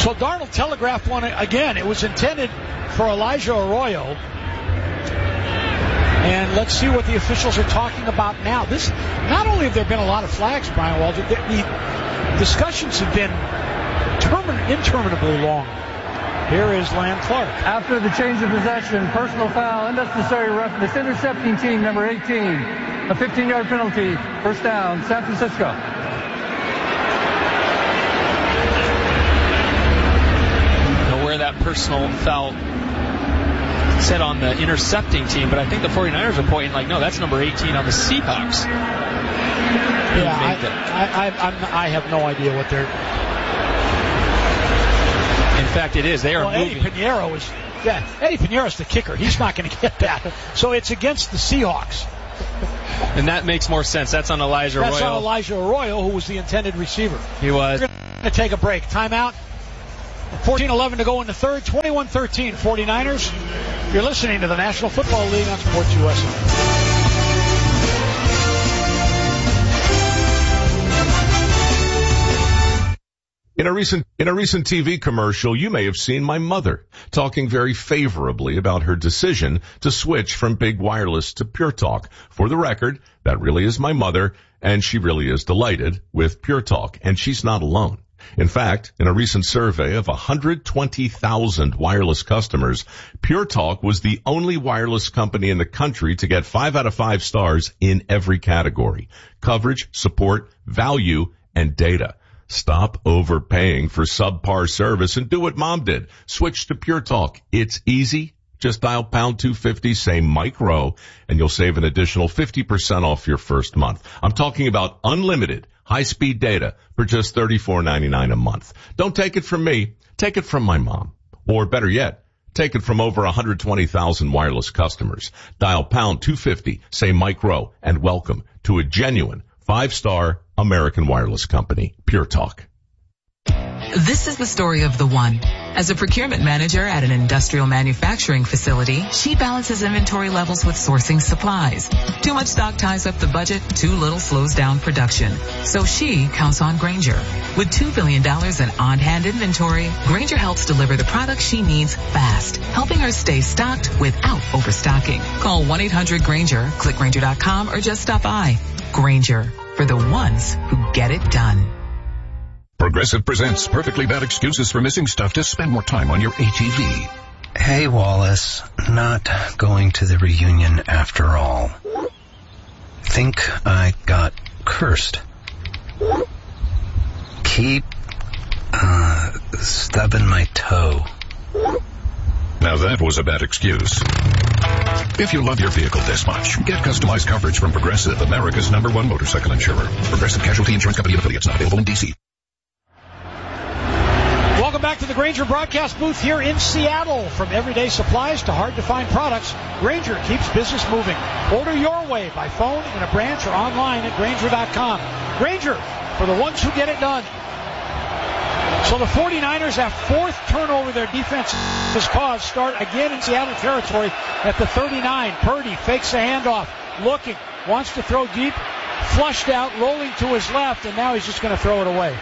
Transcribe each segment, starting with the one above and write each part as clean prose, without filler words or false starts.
So Darnold telegraphed one again. It was intended for Elijah Arroyo. And let's see what the officials are talking about now. This, not only have there been a lot of flags, Brian Walter, the discussions have been interminably long. Here is Lamb Clark. After the change of possession, personal foul, unnecessary roughness, intercepting team number 18. A 15-yard penalty, first down, San Francisco. Where that personal foul said on the intercepting team, but I think the 49ers are pointing like, no, that's number 18 on the Seahawks. Yeah, I have no idea what they're... In fact, it is. They are moving. Eddie Pinheiro's the kicker. He's not going to get that. So it's against the Seahawks. And that makes more sense. That's on Elijah Arroyo. That's on Elijah Arroyo, who was the intended receiver. He was. We're going to take a break. Timeout. 14-11 to go in the third. 21-13 49ers. You're listening to the National Football League on Sports USA. In a recent TV commercial, you may have seen my mother talking very favorably about her decision to switch from big wireless to Pure Talk. For the record, that really is my mother, and she really is delighted with Pure Talk, and she's not alone. In fact, in a recent survey of 120,000 wireless customers, Pure Talk was the only wireless company in the country to get 5 out of 5 stars in every category: coverage, support, value, and data. Stop overpaying for subpar service and do what Mom did. Switch to Pure Talk. It's easy. Just dial pound 250, say Mike Rowe, and you'll save an additional 50% off your first month. I'm talking about unlimited high-speed data for just $34.99 a month. Don't take it from me. Take it from my mom. Or better yet, take it from over 120,000 wireless customers. Dial pound 250, say Mike Rowe, and welcome to a genuine 5-star American wireless company, Pure Talk. This is the story of the one. As a procurement manager at an industrial manufacturing facility, she balances inventory levels with sourcing supplies. Too much stock ties up the budget, too little slows down production. So she counts on Grainger. With $2 billion in on-hand inventory, Grainger helps deliver the products she needs fast, helping her stay stocked without overstocking. Call 1-800-GRAINGER, click Grainger.com, or just stop by. Grainger, for the ones who get it done. Progressive presents Perfectly Bad Excuses for Missing Stuff to Spend More Time on Your ATV. Hey, Wallace. Not going to the reunion after all. Think I got cursed. Keep, stubbing my toe. Now that was a bad excuse. If you love your vehicle this much, get customized coverage from Progressive, America's #1 motorcycle insurer. Progressive Casualty Insurance Company and affiliates, not available in D.C. Welcome back to the Grainger broadcast booth here in Seattle. From everyday supplies to hard-to-find products, Grainger keeps business moving. Order your way by phone, in a branch, or online at Grainger.com. Grainger, for the ones who get it done. So the 49ers have fourth turnover their defense has caused. Start again in Seattle territory at the 39. Purdy fakes the handoff, looking, wants to throw deep, flushed out, rolling to his left, and now he's just going to throw it away.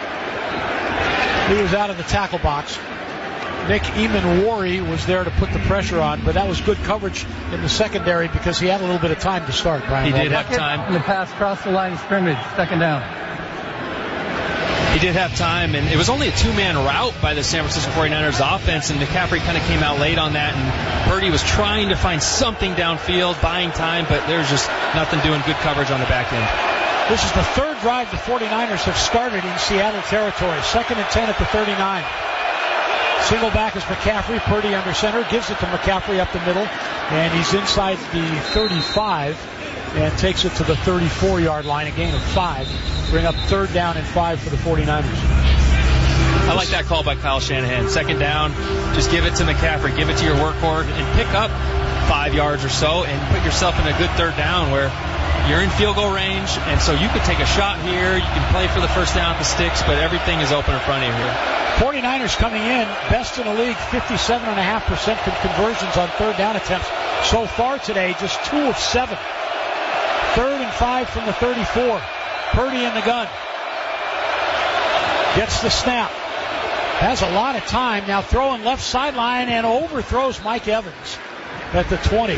He was out of the tackle box. Nick Eamon-Wari was there to put the pressure on, but that was good coverage in the secondary because he had a little bit of time to start, Brian. He did have time. And the pass crossed the line of scrimmage, second down. He did have time, and it was only a two-man route by the San Francisco 49ers offense, and McCaffrey kind of came out late on that, and Purdy was trying to find something downfield, buying time, but there's just nothing doing good coverage on the back end. This is the third drive the 49ers have started in Seattle territory. 2nd and 10 at the 39. Single back is McCaffrey. Purdy under center. Gives it to McCaffrey up the middle. And he's inside the 35 and takes it to the 34-yard line. A gain of 5. Bring up 3rd down and 5 for the 49ers. I like that call by Kyle Shanahan. 2nd down, just give it to McCaffrey. Give it to your workhorse and pick up 5 yards or so and put yourself in a good 3rd down where you're in field goal range, and so you could take a shot here. You can play for the first down at the sticks, but everything is open in front of you here. 49ers coming in, best in the league, 57.5% conversions on 3rd down attempts. So far today, just 2 of 7. 3rd and 5 from the 34. Purdy in the gun. Gets the snap. Has a lot of time. Now throwing left sideline and overthrows Mike Evans at the 20.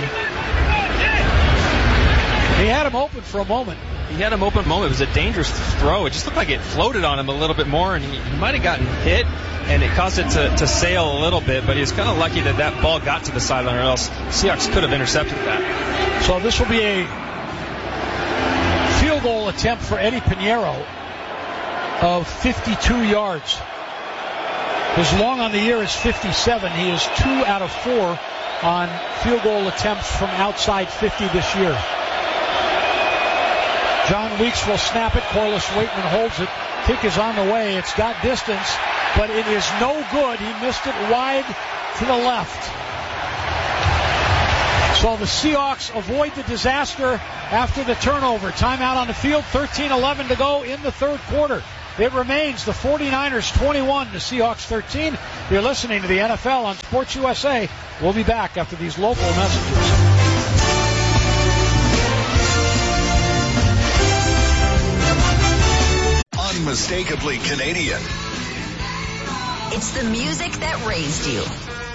He had him open for a moment. It was a dangerous throw. It just looked like it floated on him a little bit more, and he might have gotten hit, and it caused it to sail a little bit, but he was kind of lucky that ball got to the sideline, or else Seahawks could have intercepted that. So this will be a field goal attempt for Eddie Pinheiro of 52 yards. His long on the year is 57. He is 2 out of 4 on field goal attempts from outside 50 this year. John Weeks will snap it. Corliss Waitman holds it. Kick is on the way. It's got distance, but it is no good. He missed it wide to the left. So the Seahawks avoid the disaster after the turnover. Timeout on the field. 13-11 to go in the third quarter. It remains the 49ers 21, the Seahawks 13. You're listening to the NFL on Sports USA. We'll be back after these local messages. Unmistakably Canadian. It's the music that raised you.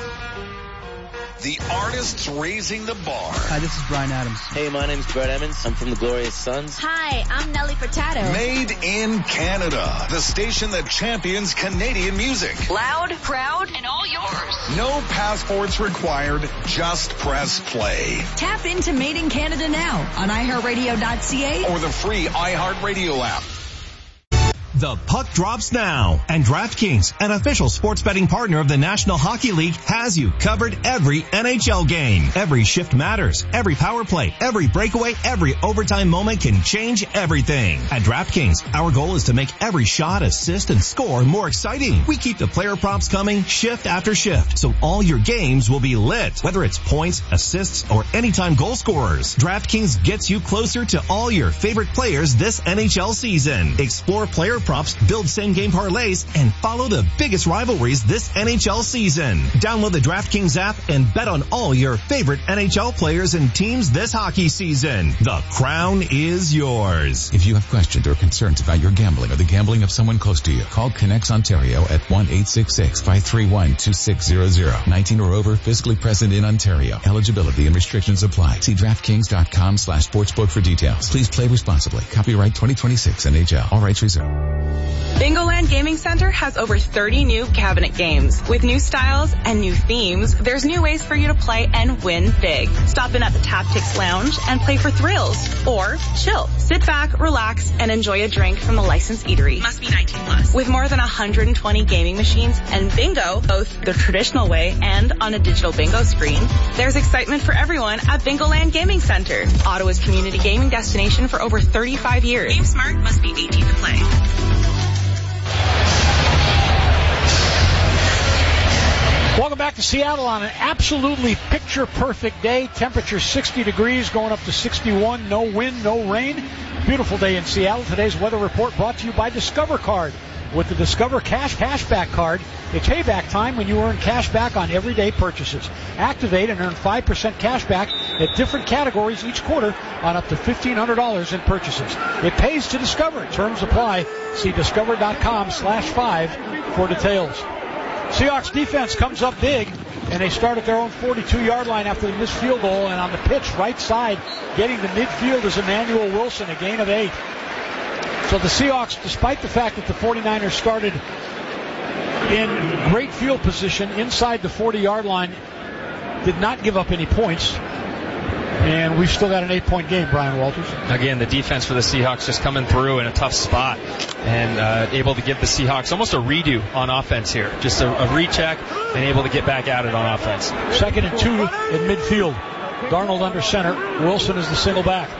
The artists raising the bar. Hi, this is Bryan Adams. Hey, my name's Brett Emmons. I'm from the Glorious Sons. Hi, I'm Nelly Furtado. Made in Canada. The station that champions Canadian music. Loud, proud, and all yours. No passports required. Just press play. Tap into Made in Canada now on iHeartRadio.ca or the free iHeartRadio app. The puck drops now, and DraftKings, an official sports betting partner of the National Hockey League, has you covered every NHL game. Every shift matters. Every power play, every breakaway, every overtime moment can change everything. At DraftKings, our goal is to make every shot, assist, and score more exciting. We keep the player props coming shift after shift, so all your games will be lit, whether it's points, assists, or anytime goal scorers. DraftKings gets you closer to all your favorite players this NHL season. Explore player props, build same-game parlays, and follow the biggest rivalries this NHL season. Download the DraftKings app and bet on all your favorite NHL players and teams this hockey season. The crown is yours. If you have questions or concerns about your gambling or the gambling of someone close to you, call Connects Ontario at 1-866-531-2600. 19 or over, physically present in Ontario. Eligibility and restrictions apply. See DraftKings.com/sportsbook for details. Please play responsibly. Copyright 2026 NHL. All rights reserved. Bingoland Gaming Center has over 30 new cabinet games. With new styles and new themes, there's new ways for you to play and win big. Stop in at the Tactics Lounge and play for thrills. Or chill. Sit back, relax, and enjoy a drink from the licensed eatery. Must be 18 plus. With more than 120 gaming machines and bingo, both the traditional way and on a digital bingo screen, there's excitement for everyone at Bingoland Gaming Center. Ottawa's community gaming destination for over 35 years. Game smart, must be 18 to play. Welcome back to Seattle on an absolutely picture-perfect day. Temperature 60 degrees, going up to 61. No wind, no rain. Beautiful day in Seattle. Today's weather report brought to you by Discover Card. With the Discover Cash Cashback Card, it's payback time when you earn cash back on everyday purchases. Activate and earn 5% cash back at different categories each quarter on up to $1,500 in purchases. It pays to Discover. Terms apply. See discover.com/5 for details. Seahawks defense comes up big, and they start at their own 42-yard line after the missed field goal, and on the pitch, right side, getting the midfield is Emmanuel Wilson, a gain of 8. So the Seahawks, despite the fact that the 49ers started in great field position inside the 40-yard line, did not give up any points. And we've still got an 8-point game, Brian Walters. Again, the defense for the Seahawks just coming through in a tough spot and able to give the Seahawks almost a redo on offense here. Just a recheck and able to get back at it on offense. 2nd and 2 in midfield. Darnold under center. Wilson is the single back.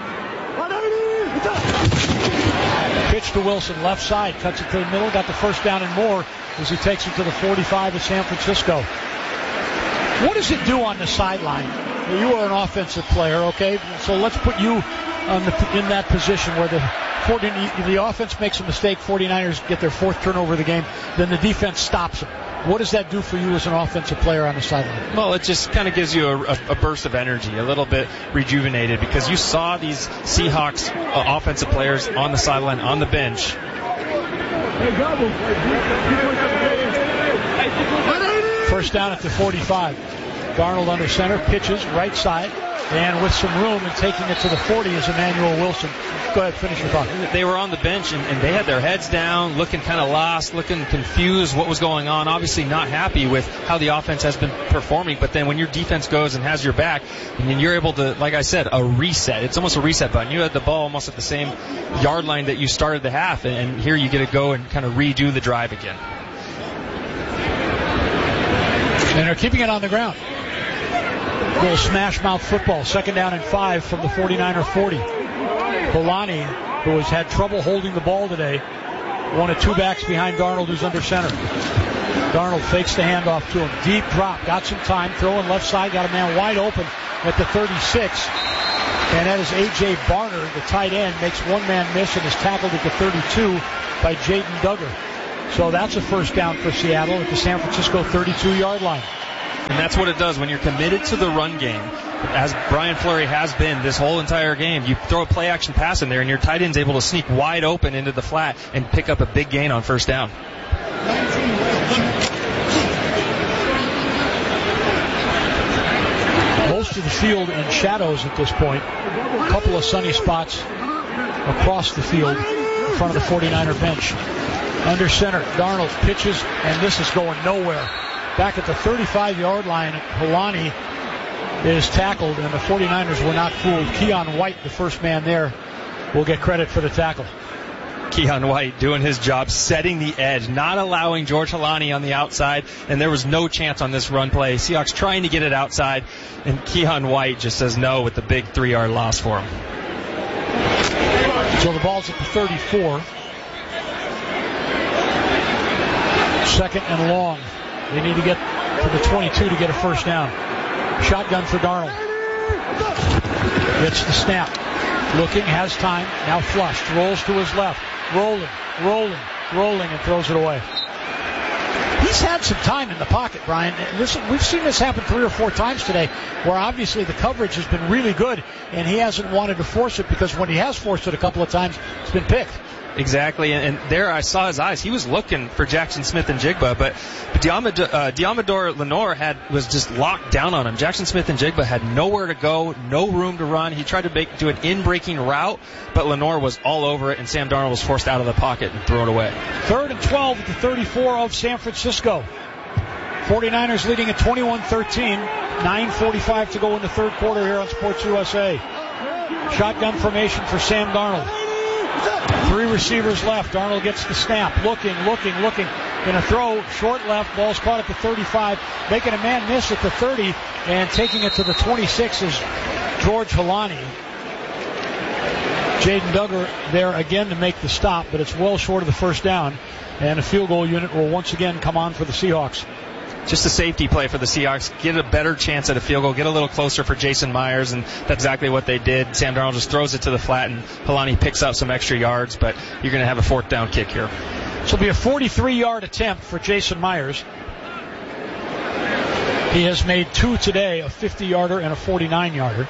Pitch to Wilson, left side, cuts it to the middle, got the first down and more as he takes it to the 45 of San Francisco. What does it do on the sideline? You are an offensive player, okay? So let's put you in that position where the offense makes a mistake, 49ers get their 4th turnover of the game, then the defense stops them. What does that do for you as an offensive player on the sideline? Well, it just kind of gives you a burst of energy, a little bit rejuvenated, because you saw these Seahawks offensive players on the sideline, on the bench. First down at the 45. Darnold under center, pitches right side, and with some room and taking it to the 40 is Emmanuel Wilson. Go ahead, finish your thought. They were on the bench, and they had their heads down, looking kind of lost, looking confused what was going on, obviously not happy with how the offense has been performing. But then when your defense goes and has your back, and then you're able to, like I said, a reset. It's almost a reset button. You had the ball almost at the same yard line that you started the half, and here you get to go and kind of redo the drive again. And they're keeping it on the ground. Little smash mouth football. Second down and 5 from the 49er 40. Polani, who has had trouble holding the ball today, one of two backs behind Darnold, who's under center. Darnold fakes the handoff to him. Deep drop. Got some time. Throwing left side. Got a man wide open at the 36. And that is A.J. Barner, the tight end, makes one man miss and is tackled at the 32 by Jaden Duggar. So that's a first down for Seattle at the San Francisco 32-yard line. And that's what it does when you're committed to the run game, as Brian Fleury has been this whole entire game. You throw a play-action pass in there, and your tight end's able to sneak wide open into the flat and pick up a big gain on first down. Most of the field in shadows at this point. A couple of sunny spots across the field in front of the 49er bench. Under center, Darnold pitches, and this is going nowhere. Back at the 35-yard line, Polani is tackled, and the 49ers were not fooled. Keon White, the first man there, will get credit for the tackle. Keon White doing his job, setting the edge, not allowing George Holani on the outside, and there was no chance on this run play. Seahawks trying to get it outside, and Keon White just says no with the big 3-yard loss for him. So the ball's at the 34. Second and long. They need to get to the 22 to get a first down. Shotgun for Darnold. Gets the snap. Looking, has time. Now flushed. Rolls to his left. Rolling, and throws it away. He's had some time in the pocket, Brian. Listen, we've seen this happen 3 or 4 times today, where obviously the coverage has been really good, and he hasn't wanted to force it, because when he has forced it a couple of times, it's been picked. Exactly, and there I saw his eyes. He was looking for Jackson Smith and Jigba, but Diamador Lenore was just locked down on him. Jackson Smith and Jigba had nowhere to go, no room to run. He tried to do an in-breaking route, but Lenore was all over it, and Sam Darnold was forced out of the pocket and thrown away. 3rd and 12 at the 34 of San Francisco. 49ers leading at 21-13. 9:45 to go in the third quarter here on Sports USA. Shotgun formation for Sam Darnold. 3 receivers left. Darnold gets the snap. Looking. Gonna throw short left. Ball's caught at the 35. Making a man miss at the 30. And taking it to the 26 is George Holani. Jaden Duggar there again to make the stop, but it's well short of the first down. And a field goal unit will once again come on for the Seahawks. Just a safety play for the Seahawks. Get a better chance at a field goal. Get a little closer for Jason Myers, and that's exactly what they did. Sam Darnold just throws it to the flat, and Holani picks up some extra yards, but you're going to have a 4th down kick here. This will be a 43-yard attempt for Jason Myers. He has made 2 today, a 50-yarder and a 49-yarder.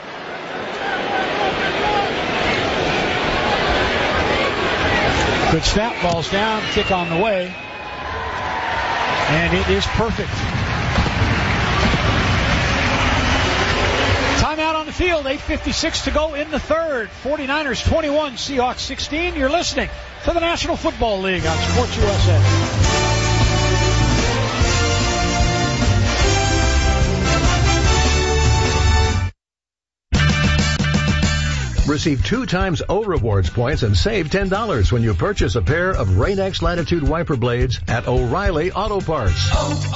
Good snap, ball's down, kick on the way. And it is perfect. Timeout on the field, 8:56 to go in the third. 49ers 21, Seahawks 16. You're listening to the National Football League on Sports USA. Receive 2 times O Rewards points and save $10 when you purchase a pair of Rain-X Latitude wiper blades at O'Reilly Auto Parts.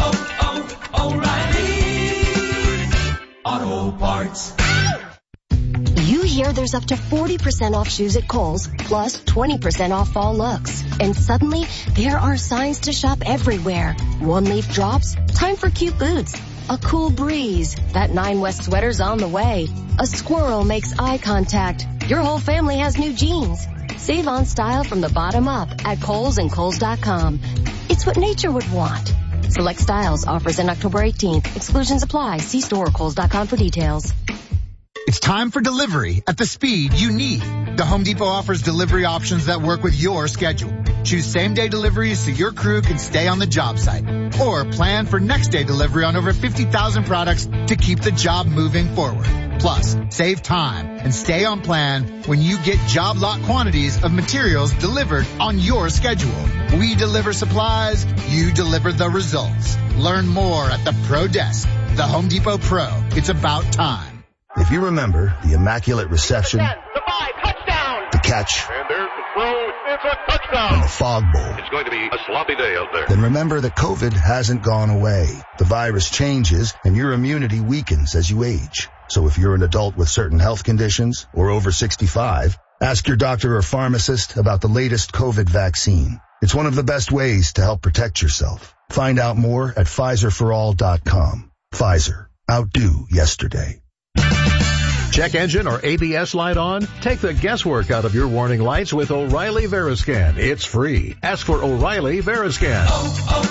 O'Reilly Auto Parts. You hear there's up to 40% off shoes at Kohl's, plus 20% off fall looks. And suddenly, there are signs to shop everywhere. One leaf drops, time for cute boots. A cool breeze, that 9 West sweater's on the way. A squirrel makes eye contact. Your whole family has new jeans. Save on style from the bottom up at Kohl's and Kohl's.com. It's what nature would want. Select styles, offers in October 18th. Exclusions apply. See store or Kohl's.com for details. It's time for delivery at the speed you need. The Home Depot offers delivery options that work with your schedule. Choose same-day deliveries so your crew can stay on the job site. Or plan for next-day delivery on over 50,000 products to keep the job moving forward. Plus, save time and stay on plan when you get job lot quantities of materials delivered on your schedule. We deliver supplies, you deliver the results. Learn more at the Pro Desk. The Home Depot Pro. It's about time. If you remember the immaculate reception, the catch, and there's the throw, it's a touchdown, and the fog bowl, it's going to be a sloppy day out there. Then remember that COVID hasn't gone away. The virus changes and your immunity weakens as you age. So if you're an adult with certain health conditions or over 65, ask your doctor or pharmacist about the latest COVID vaccine. It's one of the best ways to help protect yourself. Find out more at PfizerForAll.com. Pfizer. Outdo yesterday. Check engine or ABS light on? Take the guesswork out of your warning lights with O'Reilly Veriscan. It's free. Ask for O'Reilly Veriscan.